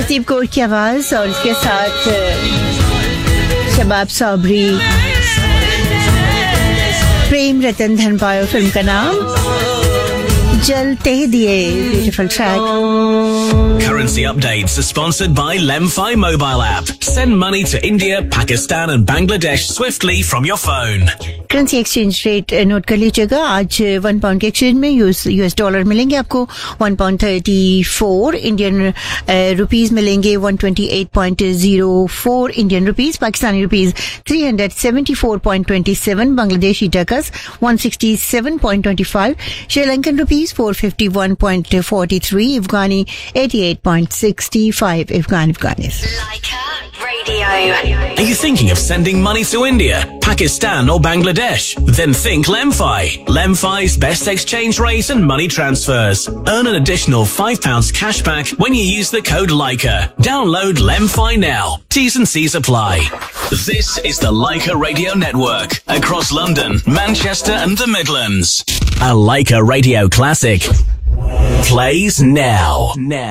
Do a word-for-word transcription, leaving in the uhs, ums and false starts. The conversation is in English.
तहजीब कौर की आवाज और इसके साथ शबाब सौबरी, प्रेम रतन धन पायो फिल्म का नाम जलते दिए. Beautiful track. Currency updates are sponsored by Lemfi mobile app. Send money to India, Pakistan and Bangladesh swiftly from your phone. Currency exchange rate note कर लीजिएगा. आज वन पाउंड के एक्सचेंज में यूएस यूएस डॉलर मिलेंगे आपको one pound thirty four, Indian rupees मिलेंगे one twenty eight point zero four Indian rupees, Pakistani rupees three hundred seventy four point twenty seven, Bangladeshi टकस one sixty seven point twenty five, Sri Lankan rupees four fifty one point forty three, Afghani eighty eight point sixty five. Afghan Afghanistan. Are you thinking of sending money to India, Pakistan or Bangladesh? Then think Lemfi. Lemfi's best exchange rate and money transfers. Earn an additional five pounds cash back when you use the code Leica. Download Lemfi now. T's and C's apply. This is the Leica Radio Network. Across London, Manchester and the Midlands. A Leica Radio classic plays now. Now.